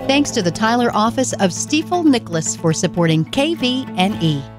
Thanks to the Tyler office of Stiefel Nicholas for supporting KVNE.